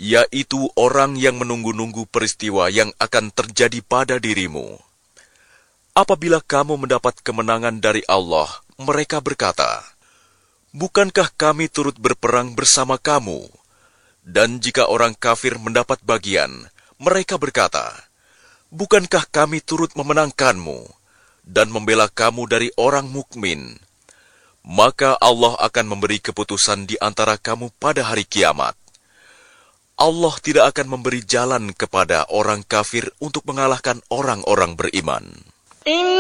yaitu orang yang menunggu-nunggu peristiwa yang akan terjadi pada dirimu. Apabila kamu mendapat kemenangan dari Allah, mereka berkata, "Bukankah kami turut berperang bersama kamu?" Dan jika orang kafir mendapat bagian, mereka berkata, "Bukankah kami turut memenangkanmu dan membela kamu dari orang mukmin?" Maka Allah akan memberi keputusan di antara kamu pada hari kiamat. Allah tidak akan memberi jalan kepada orang kafir untuk mengalahkan orang-orang beriman.